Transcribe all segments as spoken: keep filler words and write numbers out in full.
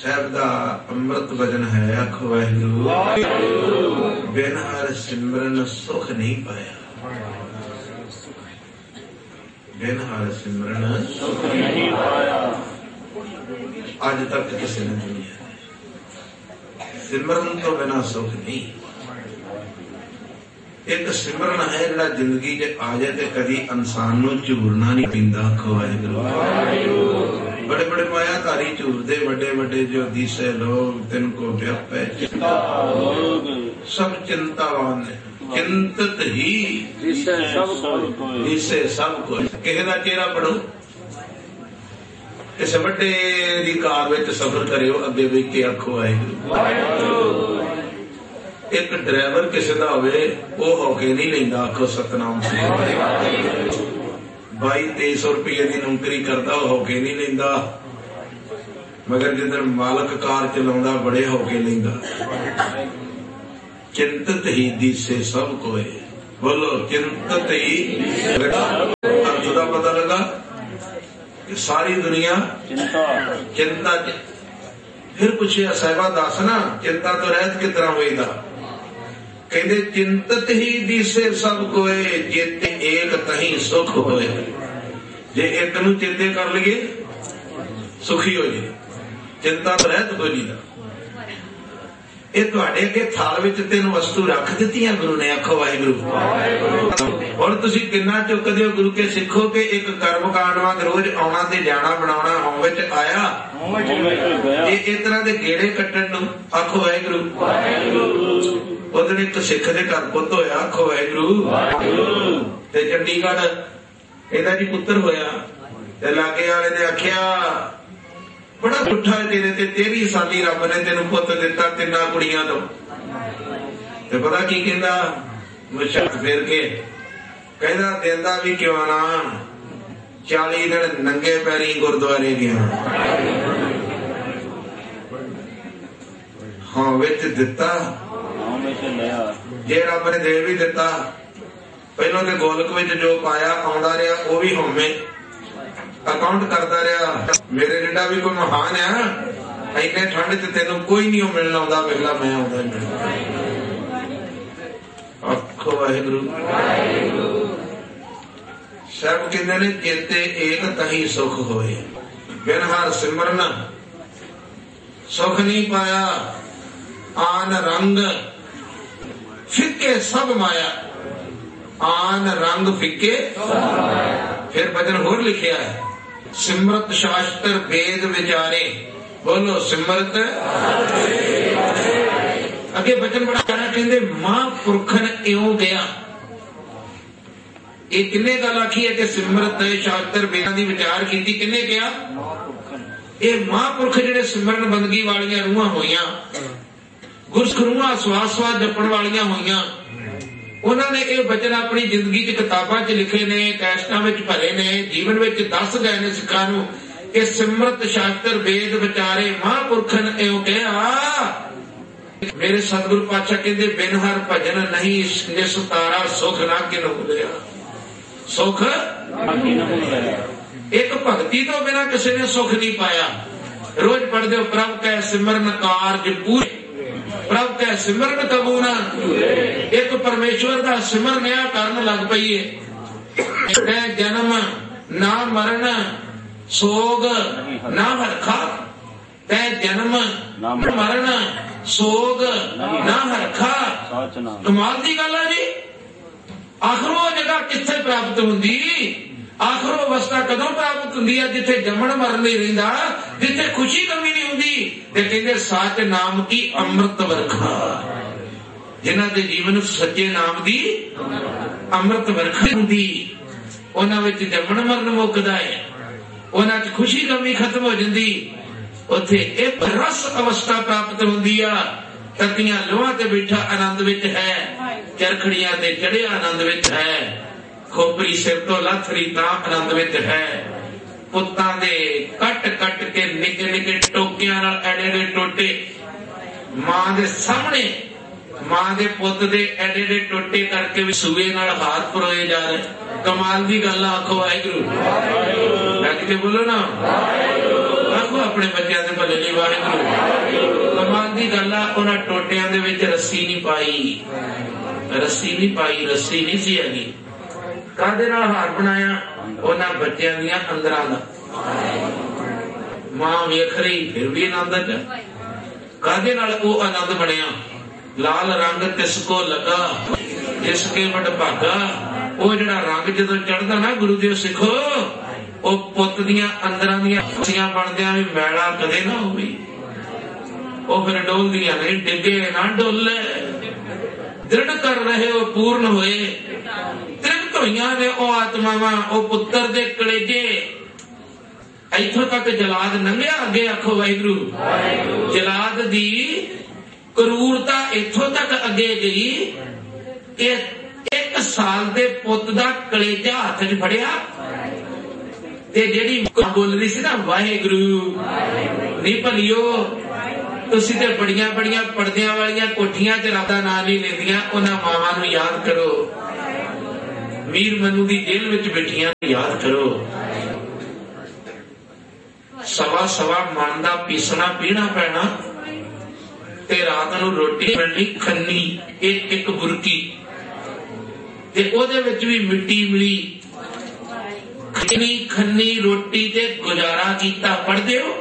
साहब दा अमृत वचन है, आखो वाहिगुरू। बिन हर सिमरन सुख नहीं पाया, बिन हर सिमरन सुख नहीं पाया। अज तक किसी ने दुनिया सिमरन तो बिना सुख नहीं। एक सिमरन है जिहड़ा जिंदगी च आ जाए तो कभी इंसान नूं झूरना नहीं पींदा। आखो वाहिगुरू। बड़े बड़े मायाधारी झूरदे, बड़े बड़े जो दिसे लोग तिनको व्यापै चिंता रोग, सब चिंतावान ने। चिंतित ही दिसे सब को, दिसे सब को। किसी का चेहरा पढ़ो, किसी बड़े दी कार विच सफर करियो, अगे बैठ के आखो वाहिगुरू। एक ड्राइवर किसी का होवे, वो होके नहीं लेंदा, आखो सतनाम सिंह। बाई तेई सौ रुपये की नौकरी करता, होके नहीं लेंदा, मगर जिधर मालक कार चलाउंदा बड़े होके लेंदा। चिंतित ही दिसे सब कोई, बोलो चिंतित ही। अर्थ का पता लगा कि सारी दुनिया चिंता। फिर पूछे साहिबा दस ना, चिंता तो रहत किस तरह होएगा? कहते चिंतित ही दिसे सब कोए, चेते एक तही सुख होए। जे एक नू चेते कर लिए सुखी हो जाए, चिंता तो रहत कोई नहीं। ये तुहाडे अगे थाल विच तीन वस्तु रख दित्तियां गुरु ने, आखो वाहिगुरू। और तुसी किन्ना चुकदे हो गुरु के सिखो के एक कर्म कांड वांग रोज आउणा ते जाना, बनाउणा, हों विच आया, इस तरह के गेड़े कट्टण नूं आखो वाहिगुरू। उस दिन एक सिख दे घर पुत होया, आखो वाहिगुरू। ते चंडीगढ़ इहदा जी पुत्र होया, ते लागे वाले ने आख्या बड़ा पुट्ठा है तेरे ते, तेरह साली रब ने तेनू पुत दिता तिना कुड़ियां तो। ते पता की कहंदा, मुछत फेर के कहंदा देंदा भी क्यों ना, चाली दिन नंगे पैरी गुरुद्वारे गया। हाँ विच दिता, जे रब ने दे भी दिता, पहलों तो गोलक विच जो पाया आउंदा रहा, वो भी होमे अकाउंट करता रहा। मेरे जिहड़ा भी कोई महान है, इन्ने ठंड च तेनों कोई नहीं मिलना आउंदा, वेला मैं आउंदा मिलना। आखो वाहिगुरू। सब कहते ने चेते एक तही सुख होए, बिन हर सिमरन सुख नहीं पाया। आन रंग फिक्के सब माया, आन रंग फिक्के। फिर भजन होर लिखिया है, सिमरत शास्त्र वेद विचारे। बोलो सिमरत। अगे भजन बड़ा प्यारा कहते, महापुरखन इउं गया। ये किन्ने गल आखी है कि सिमरत शास्त्र वेदां दी विचार की, किन्ने गया? ये महापुरख जिहड़े सिमरन बंदगी वालियां रूहां होईयां, गुरसिख रूहां स्वास स्वास जपण वालियां होईयां, उन्होंने ये वचन अपनी जिंदगी च किताबां च लिखे ने, कैसटां विच भरे ने, जीवन विच दस गए ने सिखां नूं कि सिमरत शास्त्र वेद विचारे महापुरखन इउं कहा। मेरे सतगुरु पातशाह कहंदे, बिन हर भजन नहीं जिस तारा सुख ना किन भुलिया। सुख एक भगती तो बिना किसी ने सुख नहीं पाया। रोज पढ़दे हो, प्रभ कै सिमरन कारज पूरे, प्रभ कै सिमरन कबू ना। एक परमेश्वर का सिमरन आ करन लग पई है। जन्म ना मरण सोग ना हरखा, तै जन्म मरण सोग ना हरखा। कमाल की गल है जी। आखिर वो जगह कित्थे प्राप्त हुंदी? आखिर अवस्था कदों प्राप्त हुंदी है जिथे जमन मरण नहीं रहिंदा, जिथे खुशी कमी नहीं हुंदी। ते कहंदे सच नाम की अमृत वर्खा, जिन्हां दे जीवन सच्चे नाम दी अमृत वर्खा हुंदी, उन्हां विच जमन मरण मुकदा है, उन्हां च खुशी कमी खत्म हो जांदी। उत्थे एक रस अवस्था प्राप्त हुंदी आ। तकियां लोहां ते बैठा आनंद विच है, चरखड़ियां ते चढ़िया आनंद विच है, खोपरी सिर तो लथरी तां आनंद विच है, पुत्तां दे कट कट के निके निके टोकियां नाल एडे एडे टोटे, मां दे सामने मां दे पुत दे एडे एडे टोटे करके भी सूए नाल हाथ परोए जा रहे। कमाल दी गल। आखो वाहिगुरू। लग के बोलो ना, आखो अपने बच्चों के भले लिए वाहिगुरू। कमाल की गल आ, उन्हां टोटियां दे विच रस्सी नहीं पाई, रस्सी नहीं पाई, रस्सी नहीं सी हैगी। काहदे नाल हार बनाया? उन्हां बच्चों दियां अंदरां दा। मां वेख रही फिर भी आनंद च। काहदे नाल वो आनंद बनया? लाल रंग तिसको लगा जिसके वड भागा। वो जिहड़ा रंग जदों चढ़दा ना गुरु देव सिखो, वो पुत दियां अंदरां दियां खुशियां बनदियां भी मैला कदे ना होवे। वो फिर डोलदियां नहीं, डिगे ना डोले। दृढ़ कर रहे हो पूर्ण होए। तृप्त होइयां ने ओ आत्मावां, ओ पुत्र दे कलेजे। इथों तक जलाद लंघिया, अगे आखो वाहिगुरू। जलाद दी क्रूरता इथों तक अगे गई कि एक साल दे पुत दा कलेजा हाथ च फड़िया ते जेड़ी बोल रही सी ना वाहिगुरू नहीं भलियो, तुसी ते बड़ियां बड़ियां पर्दियां वालियां कोठियां च रब दा नाम नहीं लेंदियां, उन्हां मावां नूं याद करो। मीर मनु दी जेल विच बैठियां याद करो। सवा सवा मन दा पीसना पीना पैना ते रात नूं रोटी मिलनी खन्नी, एक एक बुरकी ते ओदे विच भी मिट्टी मिली। खन्नी खन्नी रोटी ते गुजारा कीता। पढ़दे हो?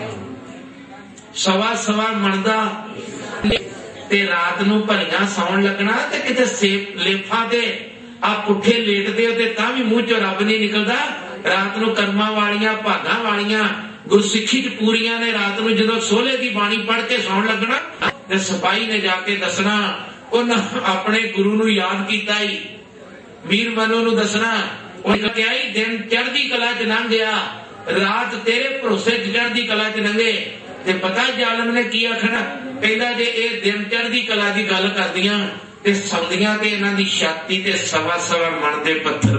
सवा सवा मन दा ते रात नूं भलियां सौण लगना ते किते सेब लेफा ते आ पुठे लेटदे हो ते तां भी मूंह चों रब नहीं निकलदा। रात नूं कर्मां वालियां भागां वालियां गुरसिੱਖੀ च पूरियां ने रात नूं जदों सोले दी बाणी पढ़ के सौण लगना ते सिपाही ने जाके दसना उन्हां अपने गुरु नूं याद कीता ही। मीर मनु नूं दसना उन्हें कहा दिन चढ़दी कला च लंघ गया, रात तेरे भरोसे चढ़दी कला च लंघे। ते पता जालम ने की आखना? कहंदा जे ये दिन चढ़दी कला की गल करदियां ते सौंदियां ते इन्हां दी छाती ते सवा सवा मन दे पत्थर।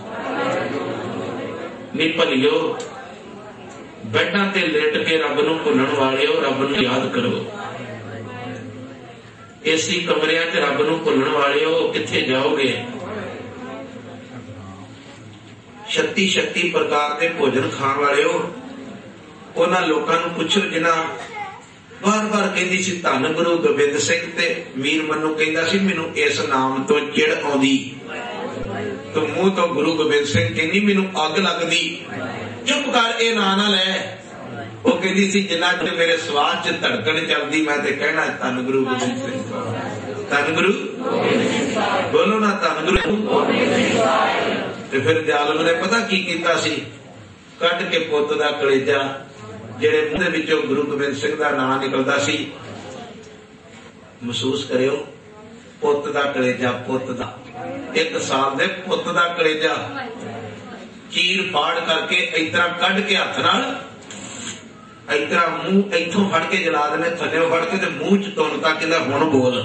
नी भलियो, बैठां ते लेट के रब नूं भुलण वालिओ, रब नूं याद करो। एसी कमरियां च रब नूं भुलण वालिओ कित्थे जाओगे? छत्ती छत्ती प्रकार के भोजन खाण वालिओ उन्हां लोकां नूं पुछो जिन्हां बार बार कहंदी सी धन गुरु गोबिंद सिंह ते मीर मनु कहंदा सी मैनूं इस नाम तो चिड़ आउंदी, तो मूंह तो गुरु गोबिंद सिंह कहंदी मैनूं अग लगदी। चुप कर, ए ना ना लै। वो कहंदी सी जिन्ना च मेरे स्वास च धड़कन चलदी मैं ते कहना धन गुरु गोबिंद सिंह, धन गुरु बोलो ना, धन गुरु। ते फिर जालम ने पता की कीता सी? कट के पुत दा कलेजा जेड़े मूंह दे विचों गुरु गोबिंद सिंह दा नाम निकलदा सी, महसूस करियो पुत दा कलेजा, पुत दा एक साल दे पुत दा कलेजा चीर फाड़ करके इतना कढ़ के हथ नाल इतना मूंह इथों फड़ के जला देने, थल्ले फड़ के ते मूंह च तुनता कहंदा हुण बोल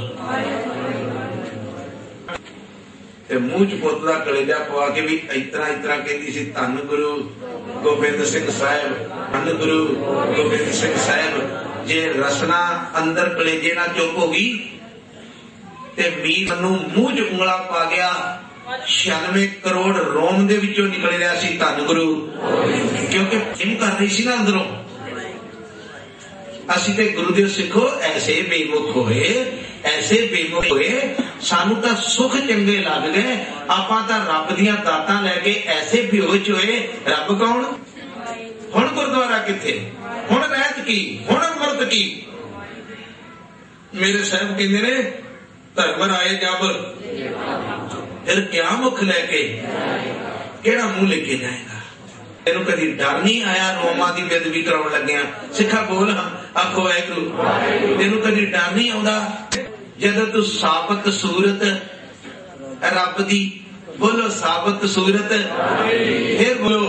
ते मूंह च पुत दा कलेजा पवा के भी इतना इतना कहंदी सी धन गुरु गोबिंद सिंह साहिब, धन गुरु गोबिंद सिंह साहिब। जे रसना अंदर कलेजे ना चुप हो गई ते मीर नूं मूंह च उंगला पा गया, छियानवे करोड़ रोम दे विचों निकल रहा सी धन गुरु, क्योंकि हिम कर रही सी ना अंदरों। असीं ते गुरुदेव सिखो ऐसे बेमुख होए, ऐसे बेमुख होए, सानू तां सुख चंगे लग गए, आपां तां रब दियां दातां लैके ऐसे बेहोश होए। रब कौन? हुण गुरुद्वारा किथे, हुण रहत की, हुण अमृत की। मेरे साहब कहंदे ने धर्म राए जब फिर क्या मुख लैके केड़ा मुंह लेके जाएगा? तेनू कदी डर नहीं आया रोमा की बेदबी कराउण लग्या? सिखा बोल, आखो वाहिगुरू। तेनू कदी डर नहीं आउंदा जदों तू साबत सूरत रब दी, बोलो साबत सूरत, फिर बोलो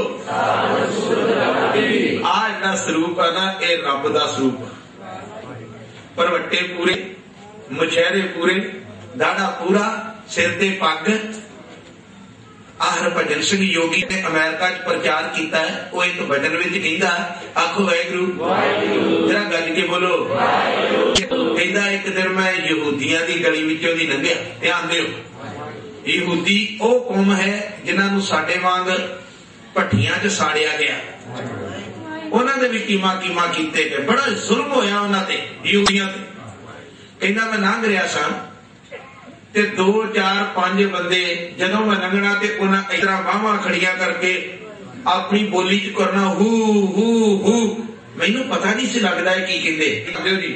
आ जिहड़ा स्वरूप है ना ये रब दा स्वरूप। परवट्टे पूरे, मुशहरे पूरे, दाड़ा पूरा, सिर ते पग। आ हरभजन सिंह योगी ने अमेरिका च प्रचार किया है, वो एक भजन विच कहंदा, आखो वाहिगुरू, जरा गज के बोलो। कहंदा एक दिन मैं यहूदियां दी गली विचों दी लंघिया। ध्यान दिओ, यहूदी ओ कौम है जिन्हां नूं साडे वांग भट्ठियां च साड़िया गया। उन्होंने भी कीमा कीमा किते गए, बड़ा जुल्म होया उन्होंने यूनिया ते। कहना मैं लंघ रहा सा ते दो चार पांच बंदे जदों मैं लंघना ते उन्हें इस तरह बाहवां खड़िया करके अपनी बोली च करना हू हू हू, मैनू पता नहीं सी लगता है की कहते जी।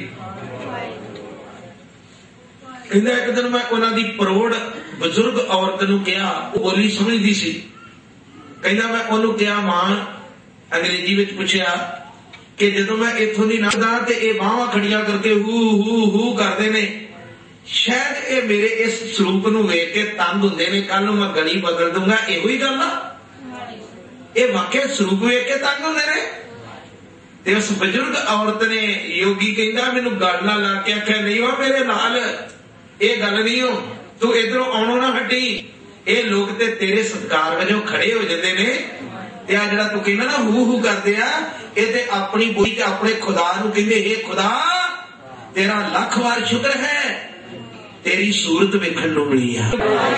कहता एक दिन मैं उन्होंने प्रौढ़ बजुर्ग औरत नूं कहा, बोली समझदी सी। कहता मैं उन्होंने कहा मां, अंग्रेजी में पूछया कि जदों मैं इथों दी लंघदा ते ये बाहवां खड़िया करके हू हू हू करते ने, शायद ये मेरे इस स्वरूप नूं वेख के तंग हुंदे ने, कल नूं मैं गली बदल दूंगा, इहो ही गल आ। ये वाकई स्वरूप वेख के तंग हुंदे ने। ते उस बजुर्ग औरत ने योगी कहंदा मैनू गल ना ला के आख्या नहीं हो मेरे नाल, ये गल नहीं हो, तू इधरों आउणों ना हटी। ये लोग ते तेरे सत्कार वजों खड़े हो जाते ने, ते आ जिहड़ा तू कहना ना हू हू करदे आ, ये ते अपनी बोली ते अपने खुदा नूं कहंदे, हे खुदा तेरा लख वार शुक्र है तेरी सूरत वेखण नूं मिली आ।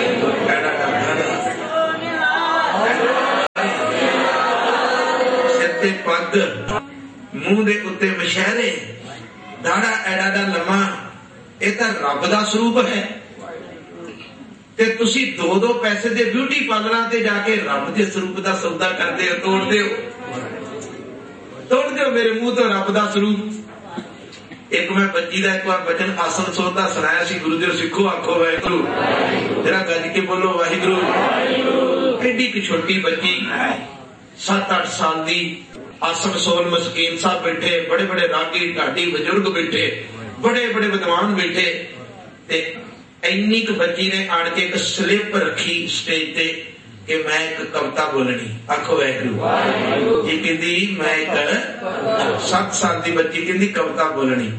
सिर ते पग, मूंह दे उत्ते मशहरे, दाड़ा एडा दा लम्मा, ये तां रब दा स्वरूप है। ते तुसी दो दो पैसे दे ब्यूटी पार्लरां ते जाके रब दे स्वरूप दा सौदा करदे हो, तोड़दे हो तोड़दे हो मेरे मुंह तो रब दा स्वरूप। एक मैं बच्ची का एक बार बचन आसन सोता सुनाया सी, गुरुदेव सिखो आखो वाहिगुरू, जरा गज के बोलो वाहिगुरू। एडी की छोटी बच्ची सात अठ साल दी, आसन सोल मस्कीन साहब बैठे, बड़े बड़े रागी ढाडी बजुर्ग बैठे, बड़े बड़े विद्वान बैठे, ते इन्नी क बच्ची ने आड़ के एक स्लिप रखी स्टेज पे कि मैं एक कविता बोलनी। आखो वाहिगुरू जी। कहती मैं एक सात साल की बच्ची कहती कविता बोलनी।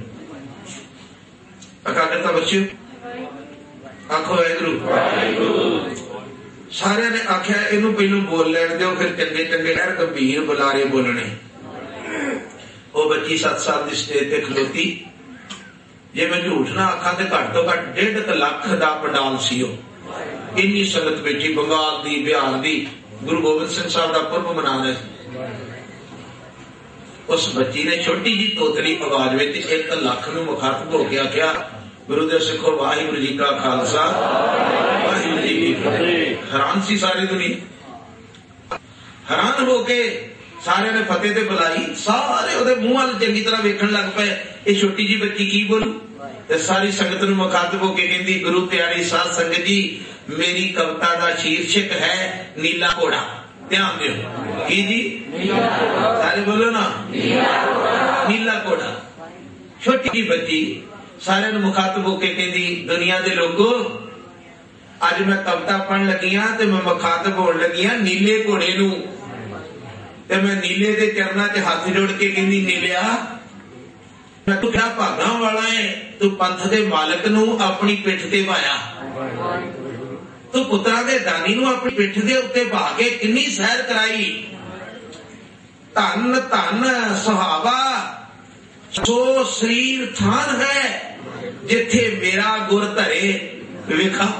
अकागरता बच्चों आखो वाहिगुरू। सारे ने आख्या इनू पहलू बोल लैन दो, फिर चंगे चंगे लहर गंभीर बुलारे बोलने। वो बच्ची सात साल की स्टेज पे खलोती, जे मैं झूठ ना आखा तो घट तो घट डेढ़ लख का पंडाल सी। इन्नी संगत बैठी, बंगाल दी, बिहार दी, गुरु गोबिंद सिंह साहब का पुरब मना रहे। उस बच्ची ने छोटी जी तोतली आवाज में एक लख नूं मुखातब हो गया, क्या गुरुदेव सिखो वाहिगुरू जी का खालसा वाहिगुरू जी की फतेह। हैरान सी सारी दुनिया, हैरान होके सारे ने फतेह ते बुलाई, सारे ओदे मुंह वाल चंगी तरह वेखण लग पे, ये छोटी जी बच्ची की बोलू। ते सारी संगत नूं मुखातब होके कहंदी, गुरु प्यारी साध संगत जी मेरी कविता का शीर्षक है नीला घोड़ा। ध्यान दियो की जी, सारे बोलो ना नीला घोड़ा। छोटी जी बच्ची सारे नूं मुखातब होके कहंदी, दुनिया दे लोगो अज मैं कविता पढ़न लगी हां ते मैं मुखातब होण लगी हां नीले घोड़े नूं। ते मैं नीले दे चरना च हाथ जोड़ के कहंदी, नीलिया तू क्या भागा वाला है, तू पंथ दे मालक नूं अपनी पिठ ते भाया, तू पुत्रा दे दानी नूं अपनी पिठ दे उत्ते भा के किन्नी सैर कराई। धन धन सुहावा सो शरीर थान है जिथे मेरा गुर धरे। वेखा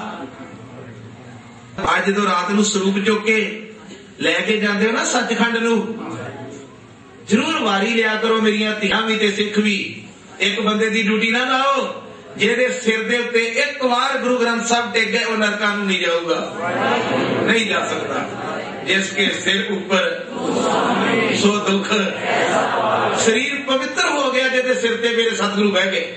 अज तो रात नूं स्वरूप चुक के लैके जाते हो ना सचखंड नूं, जरूर वारी लिया करो मेरिया धियां भी ते सिख भी। एक बंदे की ड्यूटी ना लाओ, जेदे सिर दे उत्ते एक बार गुरु ग्रंथ साहब टेक गए वो नरकां नूं नहीं जाऊगा, नहीं जा सकता। जिसके सिर ऊपर सो दुख, शरीर पवित्र हो गया जेदे सिर ते मेरे सतगुरु बह गए।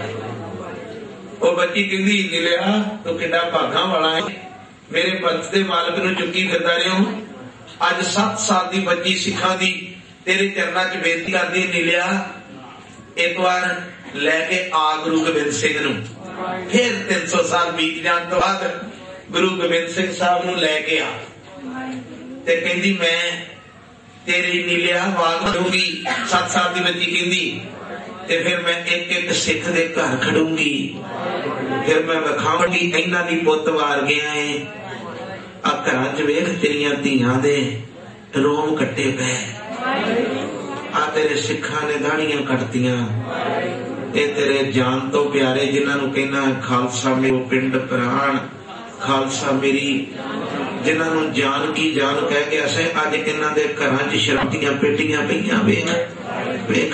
वो बच्ची कहंदी, नीलिया तू किड्डा भागां वाला है, मेरे पंथ दे मालक नूं चुकी फिरदा रहे हो। अज सत्त साल की बच्ची सिखा दी तेरे चरणा च बेनती करदी, नीलिया एक बार लैके आ गुरु गोबिंद सिंह नूं। फिर तीन सौ साल बीत जाने तो बाद गुरु गोबिंद सिंह साहब नूं लैके आ ते कहंदी मैं तेरी नीलिया आवाज दूंगी। सत्त साल की बच्ची कहंदी, ते फिर मैं एक एक सिख दे घर खड़ूंगी, फिर मैं विखाऊंगी इन्हां दी पुत्त वार गया है, आ घरां च वेख तेरियां धीआं दे रोम कट्टे पे, आ तेरे सिखां ने दाड़ियां कटतियां, ये तेरे जान तो प्यारे जिन्हां नूं कहना खालसा मेरो पिंड प्राण, खालसा मेरी जिन्होंने जान की जान कह के असें अज इन्हां दे घरां च शराबियां पेटियां पईयां वेख वेख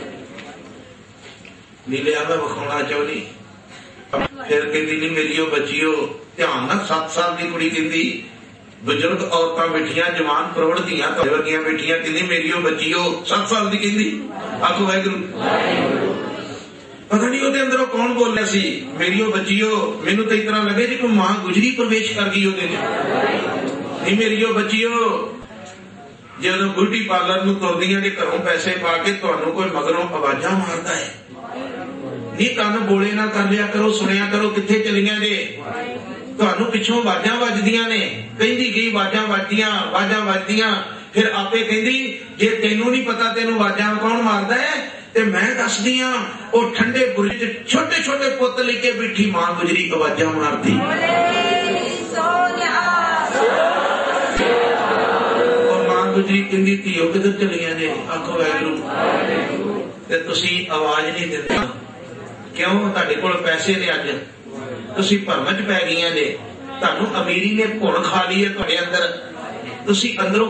नीले मैं विखाउणा चाहती फिर कहती नहीं मेरी बच्चियो ध्यान ना सत्त साल की कुड़ी कहती बजुर्ग औरतां बैठियां जवान करोड़ दियां वर्गियां बैठियां कहती मेरी बच्चियो सत्त साल की कहती आखो वाहिगुरू पता नहीं ਉਹਦੇ ਅੰਦਰੋਂ कौन बोलिया सी मेरी बच्चियो मैनू तो इतना लगे जी कोई मां गुजरी प्रवेश कर गई ਉਹਦੇ नहीं मेरी बच्चियो ਜਦੋਂ ब्यूटी पार्लर ਨੂੰ ਤੁਰਦੀਆਂ ਜੇ ਘਰੋਂ ਪੈਸੇ ਪਾ ਕੇ ਤੁਹਾਨੂੰ ਕੋਈ ਮਗਰੋਂ ਆਵਾਜ਼ਾਂ ਮਾਰਦਾ ਹੈ ਨਹੀਂ ਕੰਨ ਬੋਲੇ ਨਾ ਕਰ ਲਿਆ ਕਰੋ ਸੁਣਿਆ ਕਰੋ ਕਿੱਥੇ ਚਲੀਆਂ ਜੇ ਤੁਹਾਨੂੰ ਪਿੱਛੋਂ ਆਵਾਜ਼ਾਂ ਵੱਜਦੀਆਂ ਨੇ ਕਹਿੰਦੀ ਗਈ ਆਵਾਜ਼ਾਂ ਵੱਜਦੀਆਂ ਆਵਾਜ਼ਾਂ ਵੱਜਦੀਆਂ ਫਿਰ ਆਪੇ ਕਹਿੰਦੀ ਜੇ ਤੈਨੂੰ ਨਹੀਂ ਪਤਾ ਤੈਨੂੰ ਆਵਾਜ਼ਾਂ ਕੌਣ ਮਾਰਦਾ ਹੈ ਤੇ ਮੈਂ ਦੱਸਦੀ ਆ ਉਹ ਠੰਡੇ ਬੁਰਜ ਚ ਛੋਟੇ ਛੋਟੇ ਪੁੱਤ ਲੈ ਕੇ ਬੈਠੀ ਮਾਂ ਗੁਜਰੀ ਆਵਾਜ਼ਾਂ ਮਾਰਦੀ ਔਰ ਮਾਂ ਗੁਜਰੀ ਕਹਿੰਦੀ ਧੀਓ ਕਿੱਧਰ ਚਲੀਆਂ ਨੇ ਆਖੋ ਵਾਹਿਗੁਰੂ ਤੇ ਤੁਸੀਂ ਆਵਾਜ਼ ਨਹੀਂ ਦਿੰਦੇ ਕਿਉਂ ਤੁਹਾਡੇ ਕੋਲ ਪੈਸੇ ਨੇ ਅੱਜ ਤੁਸੀਂ ਭਰਮ ਚ ਪੈ ਗਈਆਂ ਨੇ ਤੁਹਾਨੂੰ ਅਮੀਰੀ ਨੇ ਭੁਣ ਖਾ ਲਈ ਹੈ ਤੁਹਾਡੇ ਅੰਦਰ ਤੁਸੀਂ ਅੰਦਰੋਂ